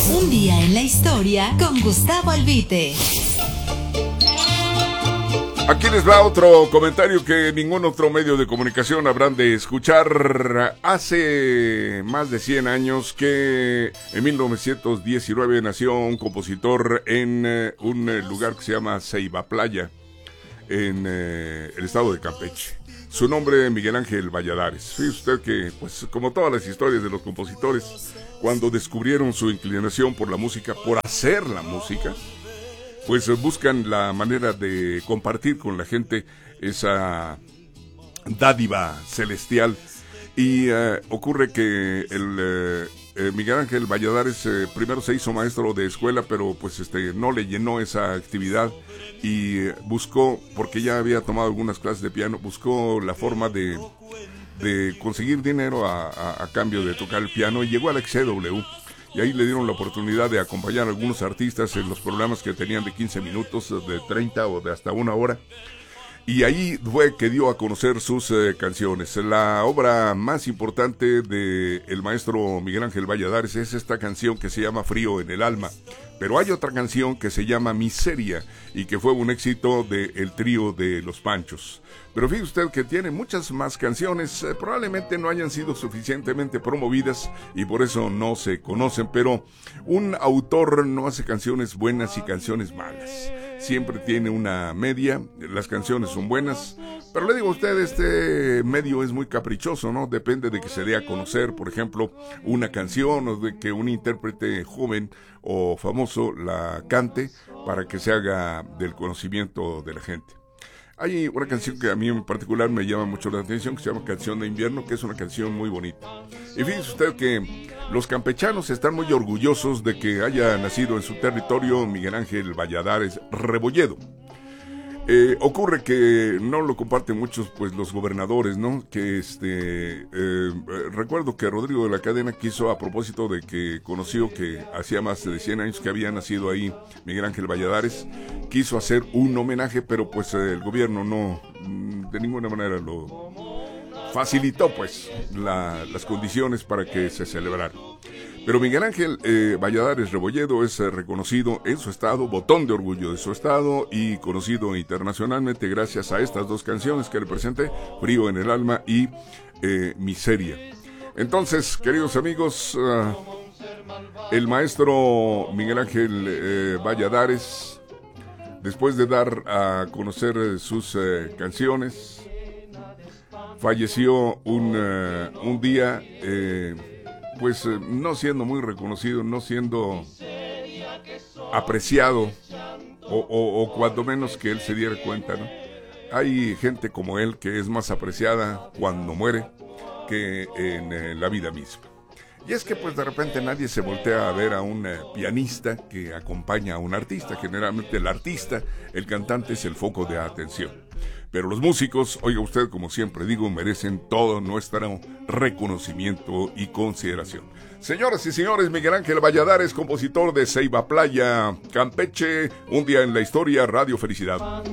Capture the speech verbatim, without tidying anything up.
Un día en la historia con Gustavo Albite. Aquí les va otro comentario que ningún otro medio de comunicación habrán de escuchar. Hace más de cien años que en mil novecientos diecinueve nació un compositor en eh, un eh, lugar que se llama Ceiba Playa, en eh, el estado de Campeche. Su nombre, Miguel Ángel Valladares. Fíjese usted que, pues, como todas las historias de los compositores, cuando descubrieron su inclinación por la música, por hacer la música, pues buscan la manera de compartir con la gente esa dádiva celestial. Y uh, ocurre que el uh, eh, Miguel Ángel Valladares eh, primero se hizo maestro de escuela, pero pues este no le llenó esa actividad y eh, buscó, porque ya había tomado algunas clases de piano, buscó la forma de, de conseguir dinero a, a, a cambio de tocar el piano, y llegó a la X C W. Y ahí le dieron la oportunidad de acompañar a algunos artistas en los programas que tenían de quince minutos, de treinta o de hasta una hora. Y ahí fue que dio a conocer sus eh, canciones. La obra más importante de el maestro Miguel Ángel Valladares es esta canción que se llama Frío en el Alma. Pero hay otra canción que se llama Miseria y que fue un éxito del trío de Los Panchos. Pero fíjese usted que tiene muchas más canciones, eh, probablemente no hayan sido suficientemente promovidas y por eso no se conocen, pero un autor no hace canciones buenas y canciones malas. Siempre tiene una media, las canciones son buenas, pero le digo a usted, este medio es muy caprichoso, ¿no? Depende de que se dé a conocer, por ejemplo, una canción, o de que un intérprete joven o famoso la cante para que se haga del conocimiento de la gente. Hay una canción que a mí en particular me llama mucho la atención, que se llama Canción de Invierno, que es una canción muy bonita. Y fíjese usted que los campechanos están muy orgullosos de que haya nacido en su territorio Miguel Ángel Valladares Rebolledo. Eh, ocurre que no lo comparten muchos, pues, los gobernadores, ¿no? Que este eh, eh, recuerdo que Rodrigo de la Cadena quiso, a propósito de que conoció que hacía más de cien años que había nacido ahí Miguel Ángel Valladares, quiso hacer un homenaje, pero pues eh, el gobierno no, de ninguna manera lo facilitó, pues, la, las condiciones para que se celebrara. Pero Miguel Ángel eh, Valladares Rebolledo es eh, reconocido en su estado, botón de orgullo de su estado, y conocido internacionalmente gracias a estas dos canciones que le presenté, Frío en el Alma y eh, Miseria. Entonces, queridos amigos, uh, el maestro Miguel Ángel eh, Valladares, después de dar a conocer eh, sus eh, canciones, falleció un, uh, un día... Eh, pues eh, no siendo muy reconocido, no siendo apreciado, o, o, o cuando menos que él se diera cuenta, ¿no? Hay gente como él que es más apreciada cuando muere que en eh, la vida misma. Y es que pues de repente nadie se voltea a ver a un eh, pianista que acompaña a un artista. Generalmente el artista, el cantante, es el foco de atención. Pero los músicos, oiga usted, como siempre digo, merecen todo nuestro reconocimiento y consideración. Señoras y señores, Miguel Ángel Valladares, compositor de Ceiba Playa, Campeche, un día en la historia, Radio Felicidad.